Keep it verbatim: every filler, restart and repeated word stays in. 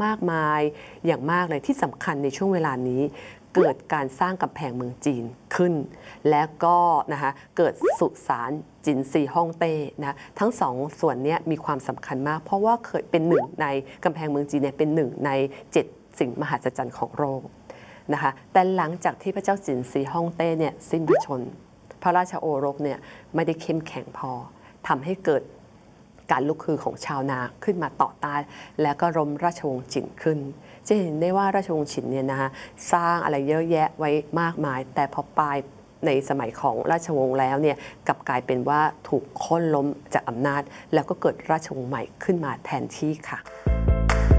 มากมายอย่างมากเลยที่สำคัญในช่วงเวลานี้เกิดการสร้างกำแพงเมืองจีนขึ้นและก็นะคะเกิดสุสานจินซีฮ่องเต้นะทั้งสองส่วนนี้มีความสำคัญมากเพราะว่าเคยเป็นหนึ่งในกำแพงเมืองจีนเนี่ยเป็นหนึ่งในเจ็ดสิ่งมหัศจรรย์ของโลกนะคะแต่หลังจากที่พระเจ้าจินซีฮ่องเต้เนี่ยสิ้นพระชนพระราชโอรสเนี่ยไม่ได้เข้มแข็งพอทำให้เกิดการลุกฮือของชาวนาขึ้นมาต่อต้านแล้วก็ล้มราชวงศ์จินขึ้นจะเห็นได้ว่าราชวงศ์ฉินเนี่ยนะคะสร้างอะไรเยอะแยะไว้มากมายแต่พอปลายในสมัยของราชวงศ์แล้วเนี่ยกลับกลายเป็นว่าถูกโค่นล้มจากอำนาจแล้วก็เกิดราชวงศ์ใหม่ขึ้นมาแทนที่ค่ะ